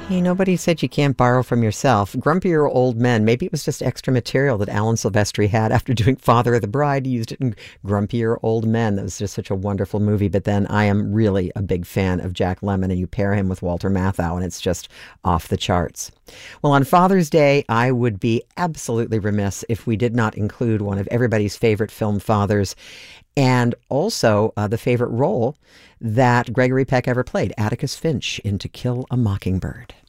Hey, nobody said you can't borrow from yourself. Grumpier Old Men. Maybe it was just extra material that Alan Silvestri had after doing Father of the Bride. He used it in Grumpier Old Men. That was just such a wonderful movie. But then I am really a big fan of Jack Lemmon, and you pair him with Walter Matthau, and it's just off the charts. Well, on Father's Day, I would be absolutely remiss if we did not include one of everybody's favorite film fathers, and also the favorite role that Gregory Peck ever played, Atticus Finch in To Kill a Mockingbird.